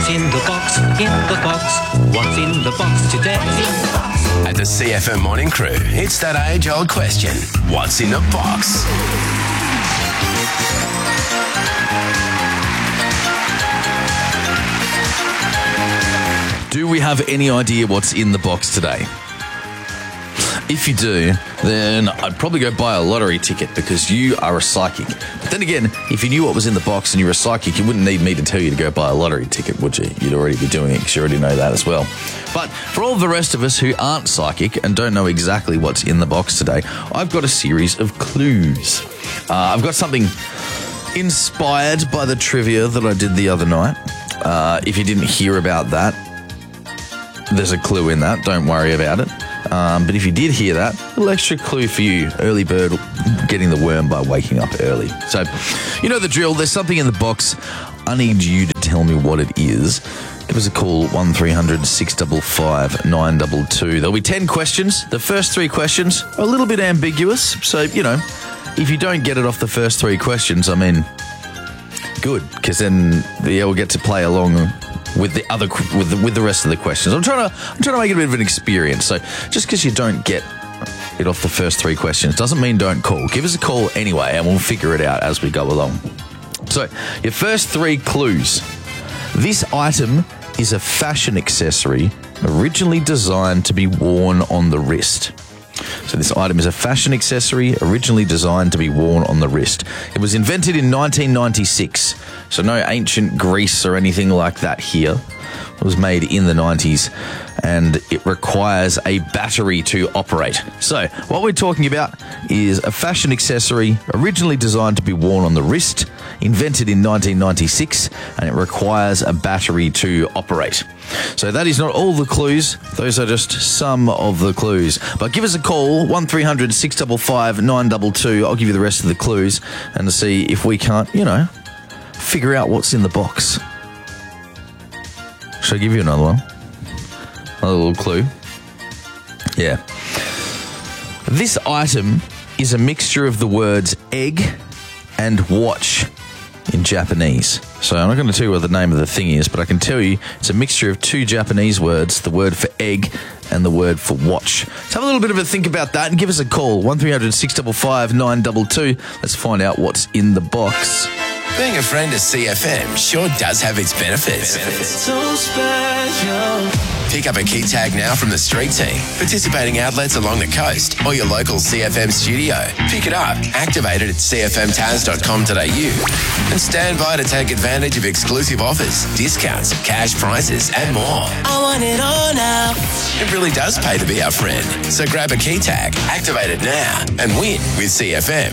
What's in the box? In the box. What's in the box today? At the CFM Morning Crew, it's that age-old question. What's in the box? Do we have any idea what's in the box today? If you do, then I'd probably go buy a lottery ticket because you are a psychic. But then again, if you knew what was in the box and you're a psychic, you wouldn't need me to tell you to go buy a lottery ticket, would you? You'd already be doing it because you already know that as well. But for all the rest of us who aren't psychic and don't know exactly what's in the box today, I've got a series of clues. I've got something inspired by the trivia that I did the other night. If you didn't hear about that, there's a clue in that. Don't worry about it. But if you did hear that, a little extra clue for you. Early bird getting the worm by waking up early. So, you know the drill. There's something in the box. I need you to tell me what it is. Give us a call, 1300 655 922. There'll be 10 questions. The first 3 questions are a little bit ambiguous. So, you know, if you don't get it off the first 3 questions, I mean, good. Because then we'll get to play along with the other with the rest of the questions. I'm trying to make it a bit of an experience. So just because you don't get it off the first 3 questions doesn't mean don't call. Give us a call anyway, and we'll figure it out as we go along. So your first 3 clues. This item is a fashion accessory originally designed to be worn on the wrist. So this item is a fashion accessory originally designed to be worn on the wrist. It was invented in 1996, so no ancient Greece or anything like that here. It was made in the 90s, and it requires a battery to operate. So what we're talking about is a fashion accessory originally designed to be worn on the wrist, invented in 1996, and it requires a battery to operate. So that is not all the clues. Those are just some of the clues. But give us a call, 1300 655 922. I'll give you the rest of the clues and to see if we can't, figure out what's in the box. Should I give you another one? Another little clue? Yeah. This item is a mixture of the words egg and watch in Japanese. So I'm not going to tell you what the name of the thing is, but I can tell you it's a mixture of 2 Japanese words, the word for egg and the word for watch. So have a little bit of a think about that and give us a call, 1300 655 922. Let's find out what's in the box. Being a friend of CFM sure does have its benefits. So special. Pick up a key tag now from the street team, participating outlets along the coast, or your local CFM studio. Pick it up, activate it at cfmtowns.com.au, and stand by to take advantage of exclusive offers, discounts, cash prizes, and more. I want it all now. It really does pay to be our friend. So grab a key tag, activate it now, and win with CFM.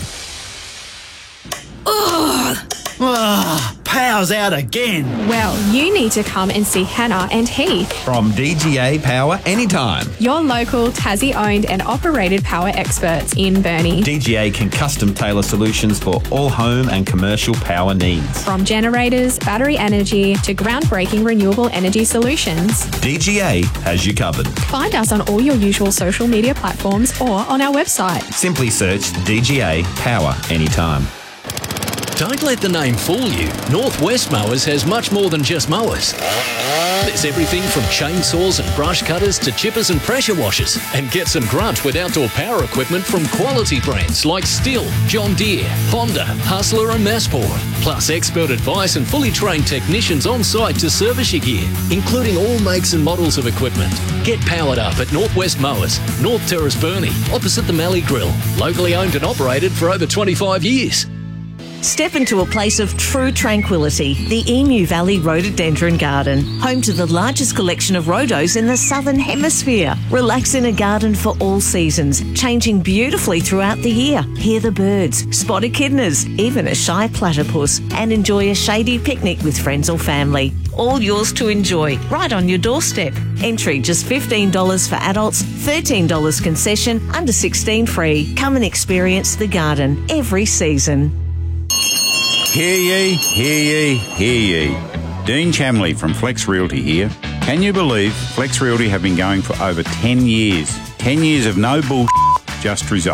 Power's out again. Well, you need to come and see Hannah and Heath, From DGA Power Anytime. your local Tassie-owned and operated power experts in Burnie. DGA can custom tailor solutions for all home and commercial power needs. From generators, battery energy to groundbreaking renewable energy solutions. DGA has you covered. Find us on all your usual social media platforms or on our website. Simply search DGA Power Anytime. Don't let the name fool you. Northwest Mowers has much more than just mowers. There's everything from chainsaws and brush cutters to chippers and pressure washers. And get some grunt with outdoor power equipment from quality brands like Stihl, John Deere, Honda, Hustler and Masport. Plus expert advice and fully trained technicians on site to service your gear, including all makes and models of equipment. Get powered up at Northwest Mowers, North Terrace Burnie, opposite the Mallee Grill. Locally owned and operated for over 25 years. Step into a place of true tranquility, the Emu Valley Rhododendron Garden, home to the largest collection of rhodos in the Southern Hemisphere. Relax in a garden for all seasons, changing beautifully throughout the year. Hear the birds, spot echidnas, even a shy platypus, and enjoy a shady picnic with friends or family. All yours to enjoy, right on your doorstep. Entry just $15 for adults, $13 concession, under 16 free. Come and experience the garden every season. Hear ye, hear ye, hear ye. Dean Chamley from Flex Realty here. Can you believe Flex Realty have been going for over 10 years? 10 years of no bullshit, just results.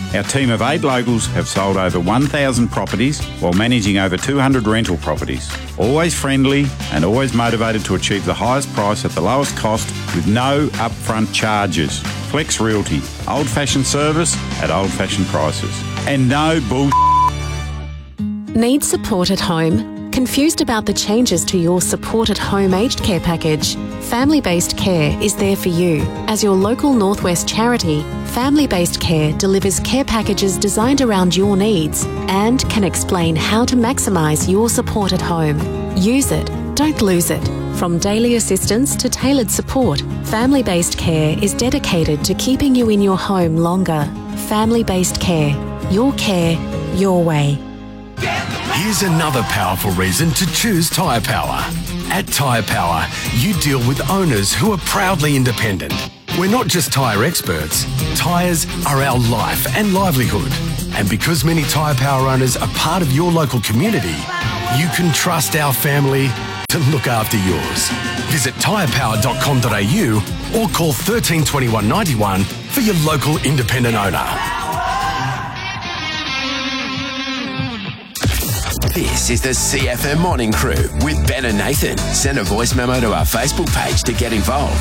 Our team of 8 locals have sold over 1,000 properties while managing over 200 rental properties. Always friendly and always motivated to achieve the highest price at the lowest cost with no upfront charges. Flex Realty. Old-fashioned service at old-fashioned prices. And no bull. Need support at home? Confused about the changes to your Support at Home aged care package? Family Based Care is there for you. As your local Northwest charity, Family Based Care delivers care packages designed around your needs and can explain how to maximise your support at home. Use it, don't lose it. From daily assistance to tailored support, Family Based Care is dedicated to keeping you in your home longer. Family Based Care. Your care, your way. Here's another powerful reason to choose Tyre Power. At Tyre Power, you deal with owners who are proudly independent. We're not just tyre experts. Tyres are our life and livelihood. And because many Tyre Power owners are part of your local community, you can trust our family to look after yours. Visit tyrepower.com.au or call 13 21 91 for your local independent owner. This is the CFM Morning Crew with Ben and Nathan. Send a voice memo to our Facebook page to get involved.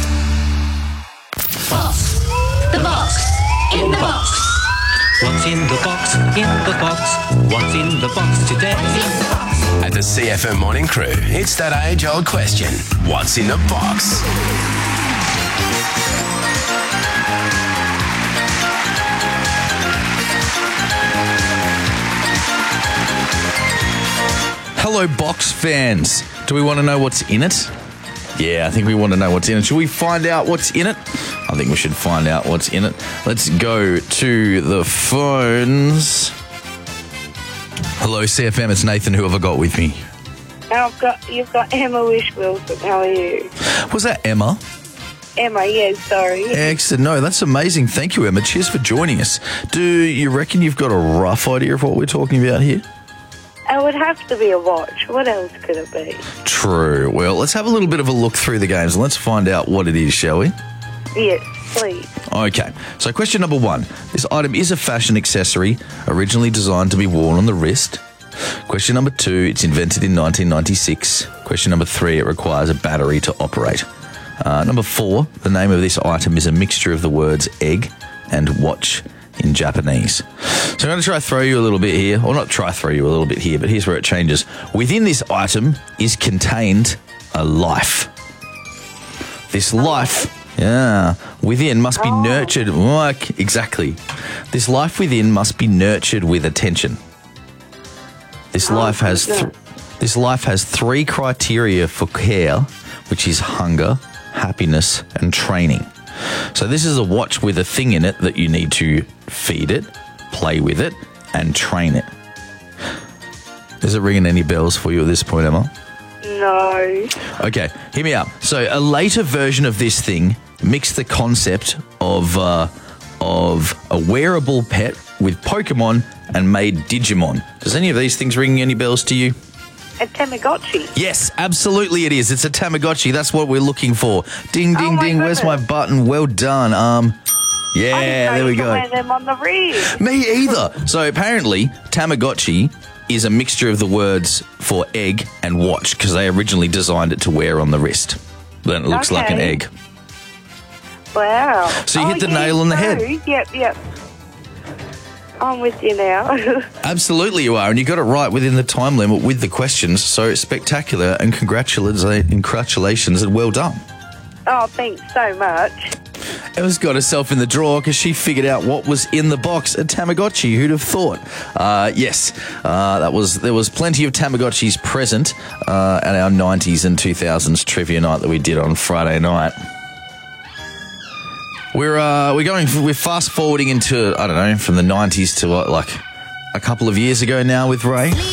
Box. The box. In the box. What's in the box? In the box. What's in the box today? At the CFM Morning Crew, it's that age-old question. What's in the box? Hello, box fans. Do we want to know what's in it? Yeah, I think we want to know what's in it. Should we find out what's in it? I think we should find out what's in it. Let's go to the phones. Hello, CFM. It's Nathan. Who have I got with me? You've got Emma Wish-Wilson. How are you? Was that Emma? Emma, yes, sorry. Excellent. No, that's amazing. Thank you, Emma. Cheers for joining us. Do you reckon you've got a rough idea of what we're talking about here? It would have to be a watch. What else could it be? True. Well, let's have a little bit of a look through the games and let's find out what it is, shall we? Yes, please. Okay. So question number 1. This item is a fashion accessory originally designed to be worn on the wrist. Question number 2. It's invented in 1996. Question number 3. It requires a battery to operate. Number 4. The name of this item is a mixture of the words egg and watch in Japanese. So I'm going to try throw you a little bit here, or not try throw you a little bit here, but here's where it changes. Within this item is contained a life. This life, within must be nurtured. Exactly. This life within must be nurtured with attention. This life has this life has 3 criteria for care, which is hunger, happiness, and training. So this is a watch with a thing in it that you need to feed it, play with it, and train it. Is it ringing any bells for you at this point, Emma? No. Okay, hear me out. So a later version of this thing mixed the concept of a wearable pet with Pokemon and made Digimon. Does any of these things ring any bells to you? A Tamagotchi. Yes, absolutely it is. It's a Tamagotchi. That's what we're looking for. Ding, ding, ding. Goodness. Where's my button? Well done. Yeah, there we go. I didn't know you could wear them on the wrist. Me either. So apparently, Tamagotchi is a mixture of the words for egg and watch because they originally designed it to wear on the wrist. Then it looks like an egg. Wow. So you hit the nail on the head. Yep. I'm with you now. Absolutely you are, and you got it right within the time limit with the questions, so spectacular, and congratulations and well done. Oh, thanks so much. Emma's got herself in the drawer because she figured out what was in the box, a Tamagotchi. Who'd have thought? Yes, there was plenty of Tamagotchis present at our 90s and 2000s trivia night that we did on Friday night. We're fast forwarding into, I don't know, from the 90s to like a couple of years ago now with Ray.